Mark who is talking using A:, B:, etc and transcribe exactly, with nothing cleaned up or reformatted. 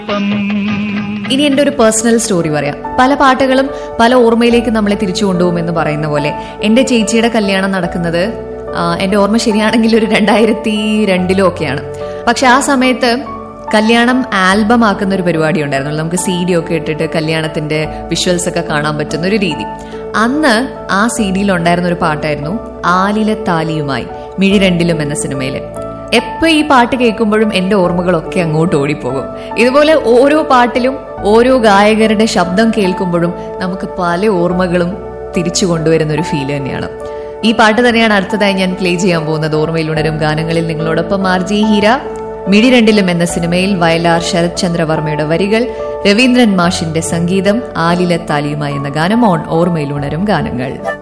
A: ഇനി എന്റെ ഒരു പേഴ്സണൽ സ്റ്റോറി പറയാം. പല പാട്ടുകളും പല ഓർമ്മയിലേക്ക് നമ്മളെ തിരിച്ചു കൊണ്ടുപോകും എന്ന് പറയുന്ന പോലെ എന്റെ ചേച്ചിയുടെ കല്യാണം നടക്കുന്നത് എന്റെ ഓർമ്മ ശരിയാണെങ്കിൽ ഒരു രണ്ടായിരത്തി രണ്ടിലോ ഒക്കെയാണ്. പക്ഷെ ആ സമയത്ത് കല്യാണം ആൽബം ആക്കുന്ന ഒരു പരിപാടി ഉണ്ടായിരുന്നു. നമുക്ക് സി ഡി ഒക്കെ ഇട്ടിട്ട് കല്യാണത്തിന്റെ വിഷ്വൽസ് ഒക്കെ കാണാൻ പറ്റുന്ന ഒരു രീതി. അന്ന് ആ സി ഡിയിൽ ഉണ്ടായിരുന്ന ഒരു പാട്ടായിരുന്നു ആലിലെ താലിയുമായി മിഴി രണ്ടിലും എന്ന സിനിമയില്. എപ്പോ ഈ പാട്ട് കേൾക്കുമ്പോഴും എന്റെ ഓർമ്മകളൊക്കെ അങ്ങോട്ട് ഓടിപ്പോകും. ഇതുപോലെ ഓരോ പാട്ടിലും ഓരോ ഗായകരുടെ ശബ്ദം കേൾക്കുമ്പോഴും നമുക്ക് പല ഓർമ്മകളും തിരിച്ചു കൊണ്ടുവരുന്ന ഒരു ഫീൽ തന്നെയാണ്. ഈ പാട്ട് തന്നെയാണ് അടുത്തതായി ഞാൻ പ്ലേ ചെയ്യാൻ പോകുന്നത്. ഓർമ്മയിലുണരും ഗാനങ്ങളിൽ നിങ്ങളോടൊപ്പം ആർ ജി ഹീര. മിഴി രണ്ടിലും എന്ന സിനിമയിൽ വയലാർ ശരത് ചന്ദ്രവർമ്മയുടെ വരികൾ, രവീന്ദ്രൻ മാഷിന്റെ സംഗീതം, ആലിലെ താലിയുമായി എന്ന ഗാനം ഓൺ ഓർമ്മയിലുണരും ഗാനങ്ങൾ.